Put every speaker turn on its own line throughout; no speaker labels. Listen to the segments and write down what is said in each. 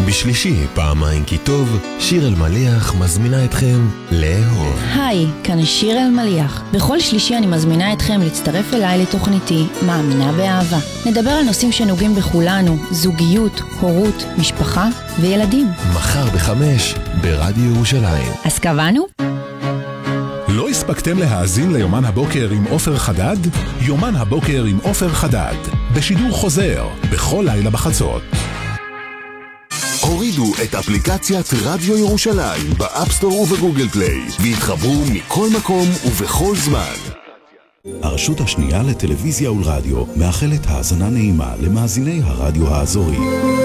בשלישי, פעמיים כי טוב, שיר אלמליח מזמינה אתכם לאהוב.
היי, כאן שיר אלמליח. בכל שלישי אני מזמינה אתכם להצטרף אליי לתוכניתי מאמינה באהבה. נדבר על נושאים שנוגעים בכולנו, זוגיות, הורות, משפחה וילדים.
מחר ב5 ברדיו ירושלים.
אז קבענו?
לא הספקתם להאזין ליומן הבוקר עם עופר חדד? יומן הבוקר עם עופר חדד, בשידור חוזר, בכל לילה בחצות.
הורידו את אפליקציית רדיו ירושלים באפסטור ובגוגל פליי והתחברו מכל מקום ובכל זמן.
הרשות השנייה לטלוויזיה ולרדיו מאחלת האזנה נעימה למאזיני הרדיו האזורי.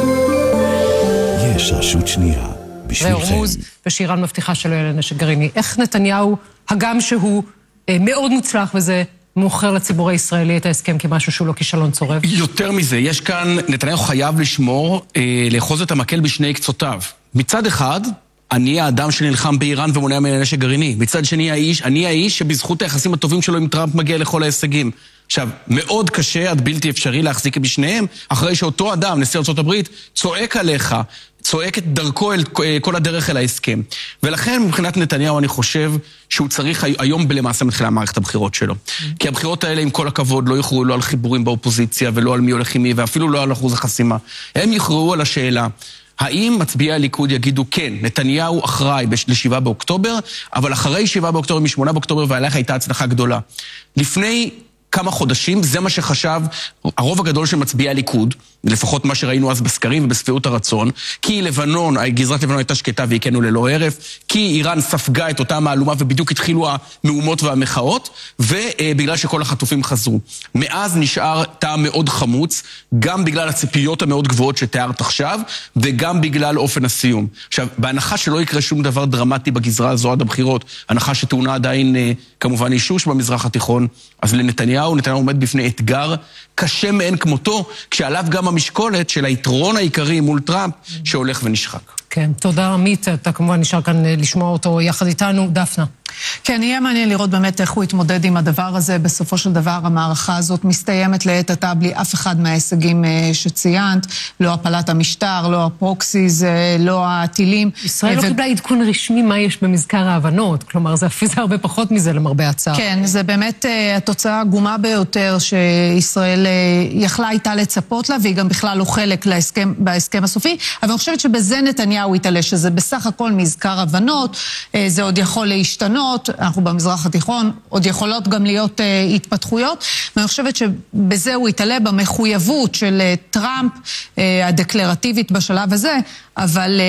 יש רשות שנייה בשבילכם.
והורמוז ושירן מבטיחה שלא יהיה לנשק גרעיני. איך נתניהו, הגם שהוא מאוד מוצלח וזה מוכר לציבור הישראלי את ההסכם כמשהו שהוא לא כישלון צורב?
יותר מזה, יש כאן, נתניהו חייב לשמור, לאחוז את המקל בשני קצותיו. מצד אחד, אני האדם שנלחם באיראן ומונע מנשק גרעיני. מצד שני, אני האיש שבזכות היחסים הטובים שלו עם טראמפ מגיע לכל ההישגים. עכשיו, מאוד קשה, עד בלתי אפשרי להחזיק בשניהם, אחרי שאותו אדם, נשיא ארצות הברית, צועק עליך, צועק את דרכו כל הדרך אל ההסכם. ולכן, מבחינת נתניהו, אני חושב שהוא צריך היום למעשה מתחילה מערכת הבחירות שלו. כי הבחירות האלה, עם כל הכבוד, לא יכרו לא על חיבורים באופוזיציה, ולא על מי הולך עם מי, ואפילו לא על אחוז החסימה. הם יכרו על השאלה, האם מצביעי הליכוד יגידו, כן, נתניהו אחראי ל7 באוקטובר, אבל אחרי 7 באוקטובר, מ8 באוקטובר, והלך הייתה הצלחה גדולה. לפני כמה חודשים, זה מה שחשב הרוב הגדול של מצביעי הליכוד, לפחות מה שראינו אז בסקרים ובספירות הרצון, כי לבנון, גזרת לבנון הייתה שקטה והקנו ללא הרף, כי איראן ספגה את אותה מהלומה ובדיוק התחילו המהומות והמחאות, ובגלל שכל החטופים חזרו. מאז נשאר טעם מאוד חמוץ, גם בגלל הציפיות המאוד גבוהות שתיארת עכשיו, וגם בגלל אופן הסיום. עכשיו, בהנחה שלא יקרה שום דבר דרמטי בגזרה הזו עד הבחירות, הנחה שטעונה עדיין כמובן אישוש במזרח התיכון, אז נתניהו עומד בפני אתגר קשה מאין כמותו, כשעליו גם המשקולת של היתרון העיקרי מול טראמפ שהולך ונשחק.
כן, תודה עמית, אתה כמובן נשאר כאן לשמוע אותו יחד איתנו. דפנה.
כן, יהיה מעניין לראות באמת איך הוא יתמודד עם הדבר הזה. בסופו של דבר המערכה הזאת מסתיימת לעת עתה בלי אף אחד מההישגים שציינת, לא הפלת המשטר, לא הפרוקסיז, לא הטילים.
ישראל לא קיבלה עדכון רשמי מה יש במזכר ההבנות, כלומר זה הרבה פחות מזה למרבה הצער.
כן, זה באמת התוצאה העגומה ביותר שישראל יכלה הייתה לצפות לה, והיא גם בכלל לא חלק בהסכם הסופי, אבל אני חושבת שבזה נתניהו יתעלה, שזה בסך הכל מזכר הבנות, זה עוד יכול להשתנות, אנחנו במזרח התיכון, עוד יכולות גם להיות התפתחויות, ואני חושבת שבזה הוא יתעלה במחויבות של טראמפ, הדקלרטיבית בשלב הזה, אבל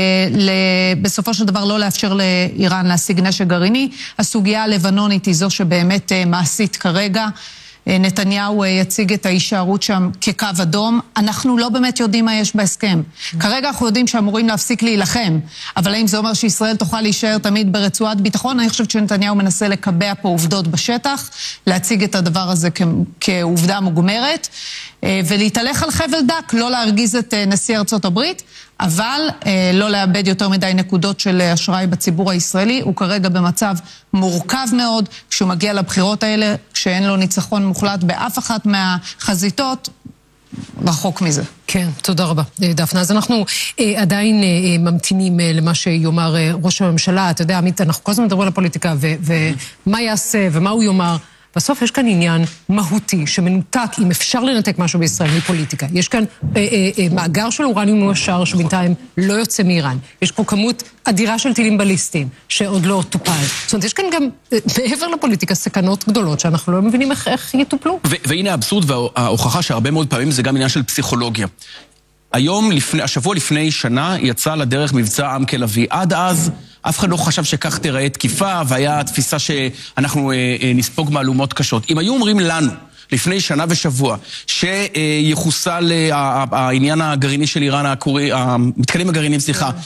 בסופו של דבר לא לאפשר לאיראן להשיג נשק גרעיני. הסוגיה הלבנונית היא זו שבאמת מעשית כרגע, נתניהו יציג את ההישארות שם כקו אדום. אנחנו לא באמת יודעים מה יש בהסכם. כרגע אנחנו יודעים שאמורים להפסיק להילחם, אבל האם זה אומר שישראל תוכל להישאר תמיד ברצועת ביטחון? אני חושבת שנתניהו מנסה לקבע פה עובדות בשטח, להציג את הדבר הזה כעובדה מוגמרת, ולהתהלך על חבל דק, לא להרגיז את נשיא ארצות הברית, אבל לא לאבד יותר מדי נקודות של אשראי בציבור הישראלי. הוא כרגע במצב מורכב מאוד, כשהוא מגיע לבחירות האלה, כשאין לו ניצחון מוחלט באף אחת מהחזיתות, רחוק מזה.
כן, תודה רבה, דפנה. אז אנחנו עדיין ממתינים למה שיאמר ראש הממשלה. אתה יודע, עמית, אנחנו כל הזמן מדברים על הפוליטיקה, ומה יעשה ומה הוא יאמר. בסוף יש כאן עניין מהותי שמנותק, אם אפשר לנתק משהו בישראל מפוליטיקה. יש כאן מאגר של אורניום מועשר שבינתיים לא יוצא מאיראן. יש פה כמות אדירה של טילים בליסטיים שעוד לא טופל. זאת אומרת, יש כאן גם מעבר לפוליטיקה סכנות גדולות שאנחנו לא מבינים איך יטופלו.
והנה האבסורד וההוכחה שהרבה מאוד פעמים זה גם עניין של פסיכולוגיה. השבוע לפני שנה יצא לדרך מבצע עם כלביא. עד אז אף אחד לא חשב שכך תראה תקיפה, והיה תפיסה שאנחנו נספוג מהלומות קשות. אם היו אומרים לנו, לפני שנה ושבוע, שיחוסל העניין הגרעיני של איראן, המתקנים הגרעיניים, סליחה,